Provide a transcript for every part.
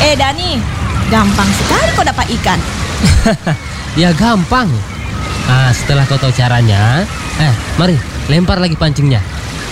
Dani, gampang sekali kau dapat ikan. Ya gampang. Setelah kau tahu caranya, mari lempar lagi pancingnya.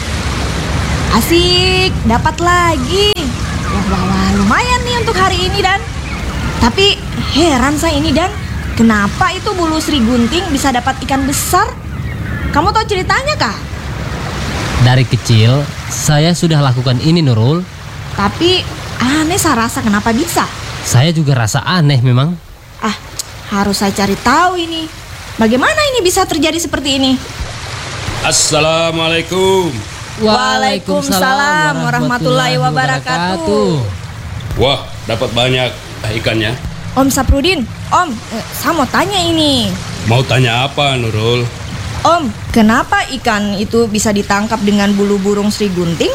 Asik, dapat lagi. Wah, lumayan nih untuk hari ini, Dan. Tapi heran saya ini, Dan. Kenapa itu bulu Sri Gunting bisa dapat ikan besar? Kamu tahu ceritanya kah? Dari kecil, saya sudah lakukan ini, Nurul. Tapi aneh saya rasa kenapa bisa. Saya juga rasa aneh memang. Harus saya cari tahu ini. Bagaimana ini bisa terjadi seperti ini? Assalamualaikum. Waalaikumsalam warahmatullahi wabarakatuh. Wah, dapat banyak ikannya. Om Saprudin, Om, saya mau tanya ini. Mau tanya apa, Nurul? Om, kenapa ikan itu bisa ditangkap dengan bulu burung Sri Gunting?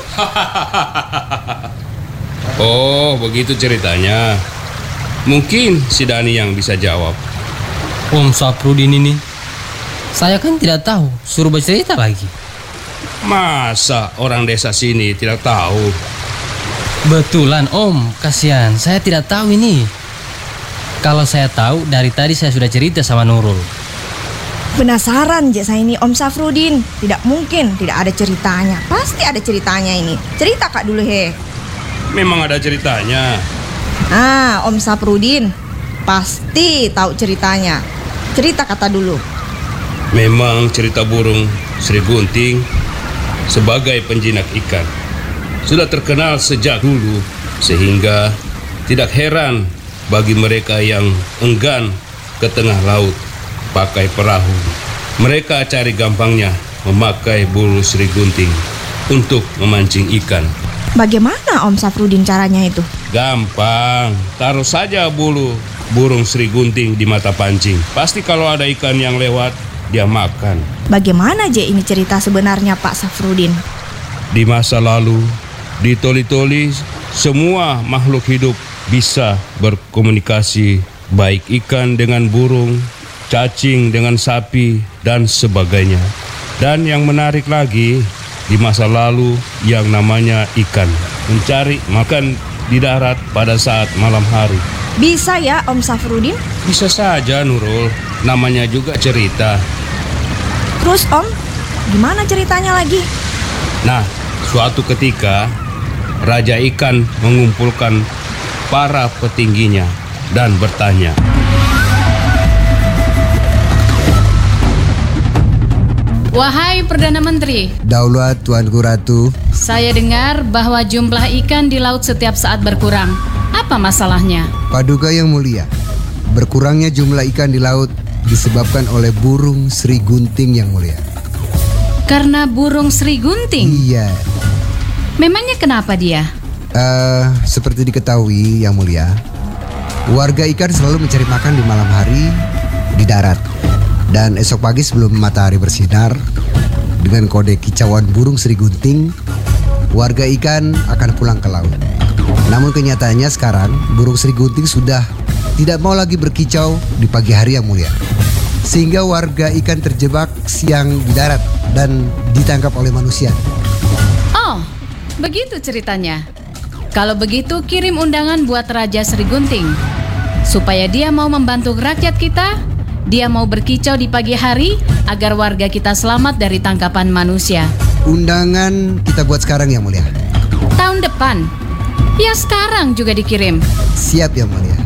Oh, begitu ceritanya. Mungkin si Dani yang bisa jawab. Om Saprudin ini, saya kan tidak tahu, suruh bercerita lagi. Masa orang desa sini tidak tahu? Betulan Om, kasihan, saya tidak tahu ini. Kalau saya tahu, dari tadi saya sudah cerita sama Nurul. Penasaran saya ini, Om Safrudin. Tidak mungkin tidak ada ceritanya. Pasti ada ceritanya ini. Cerita Kak dulu, he. Memang ada ceritanya. Om Safrudin pasti tahu ceritanya. Cerita kata dulu. Memang cerita burung Sri Gunting sebagai penjinak ikan sudah terkenal sejak dulu, sehingga tidak heran bagi mereka yang enggan ke tengah laut pakai perahu. Mereka cari gampangnya memakai bulu Sri Gunting untuk memancing ikan. Bagaimana Om Safrudin caranya itu? Gampang, taruh saja bulu burung Sri Gunting di mata pancing. Pasti kalau ada ikan yang lewat, dia makan. Bagaimana ini cerita sebenarnya Pak Safrudin? Di masa lalu, di Toli-Toli, semua makhluk hidup bisa berkomunikasi, baik ikan dengan burung, cacing dengan sapi, dan sebagainya. Dan yang menarik lagi, di masa lalu yang namanya ikan mencari makan di darat pada saat malam hari. Bisa ya Om Safrudin? Bisa saja, Nurul, namanya juga cerita. Terus Om, gimana ceritanya lagi? Nah, suatu ketika Raja Ikan mengumpulkan para petingginya dan bertanya, "Wahai Perdana Menteri, Daulat Tuanku Ratu, saya dengar bahwa jumlah ikan di laut setiap saat berkurang. Apa masalahnya?" Paduka yang mulia, berkurangnya jumlah ikan di laut disebabkan oleh burung Sri Gunting yang mulia. Karena burung Sri Gunting? Iya. Memangnya kenapa dia? Seperti diketahui yang mulia, warga ikan selalu mencari makan di malam hari di darat. Dan esok pagi sebelum matahari bersinar, dengan kode kicauan burung Sri Gunting, warga ikan akan pulang ke laut. Namun kenyataannya sekarang burung Sri Gunting sudah tidak mau lagi berkicau di pagi hari yang mulia, sehingga warga ikan terjebak siang di darat dan ditangkap oleh manusia. Oh, begitu ceritanya. Kalau begitu kirim undangan buat Raja Sri Gunting, supaya dia mau membantu rakyat kita. Dia mau berkicau di pagi hari agar warga kita selamat dari tangkapan manusia. Undangan kita buat sekarang yang mulia. Tahun depan? Ya sekarang juga dikirim. Siap yang mulia.